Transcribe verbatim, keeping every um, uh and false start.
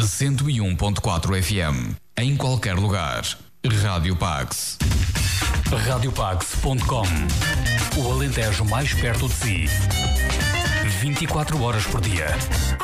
cento e um ponto quatro F M. Em qualquer lugar. Rádio Pax. rádio pax ponto com. O Alentejo mais perto de si. vinte e quatro horas por dia.